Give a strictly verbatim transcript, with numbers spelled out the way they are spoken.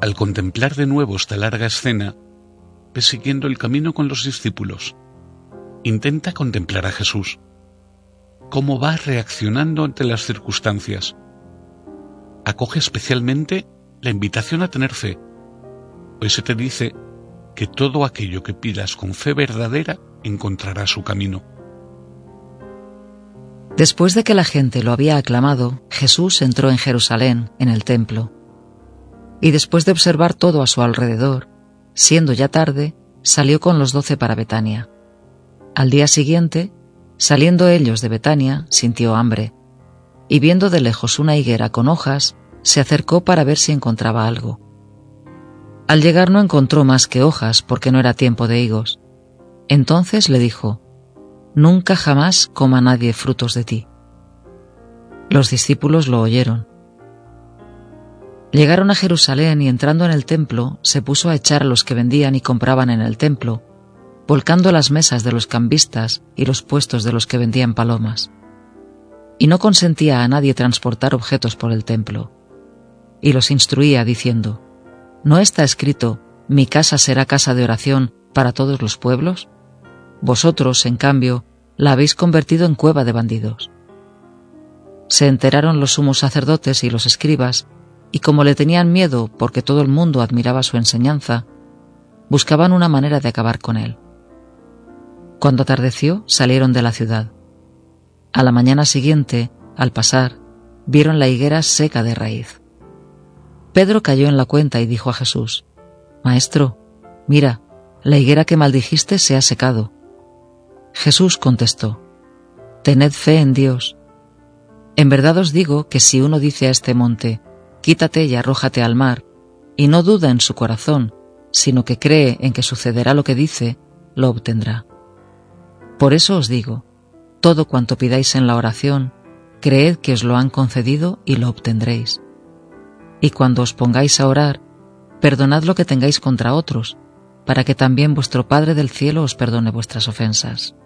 al contemplar de nuevo esta larga escena, ve siguiendo el camino con los discípulos. Intenta contemplar a Jesús, cómo va reaccionando ante las circunstancias. Acoge especialmente la invitación a tener fe, pues se te dice que todo aquello que pidas con fe verdadera encontrará su camino. Después de que la gente lo había aclamado, Jesús entró en Jerusalén, en el templo. Y después de observar todo a su alrededor, siendo ya tarde, salió con los doce para Betania. Al día siguiente, saliendo ellos de Betania, sintió hambre, y viendo de lejos una higuera con hojas, se acercó para ver si encontraba algo. Al llegar no encontró más que hojas, porque no era tiempo de higos. Entonces le dijo: «Nunca jamás coma nadie frutos de ti». Los discípulos lo oyeron. Llegaron a Jerusalén y entrando en el templo, se puso a echar a los que vendían y compraban en el templo, volcando las mesas de los cambistas y los puestos de los que vendían palomas. Y no consentía a nadie transportar objetos por el templo. Y los instruía diciendo: ¿no está escrito, mi casa será casa de oración para todos los pueblos? Vosotros, en cambio, la habéis convertido en cueva de bandidos. Se enteraron los sumos sacerdotes y los escribas, y como le tenían miedo porque todo el mundo admiraba su enseñanza, buscaban una manera de acabar con él. Cuando atardeció, salieron de la ciudad. A la mañana siguiente, al pasar, vieron la higuera seca de raíz. Pedro cayó en la cuenta y dijo a Jesús: «Maestro, mira, la higuera que maldijiste se ha secado». Jesús contestó: «Tened fe en Dios. En verdad os digo que si uno dice a este monte, quítate y arrójate al mar, y no duda en su corazón, sino que cree en que sucederá lo que dice, lo obtendrá. Por eso os digo, todo cuanto pidáis en la oración, creed que os lo han concedido y lo obtendréis. Y cuando os pongáis a orar, perdonad lo que tengáis contra otros, para que también vuestro Padre del cielo os perdone vuestras ofensas».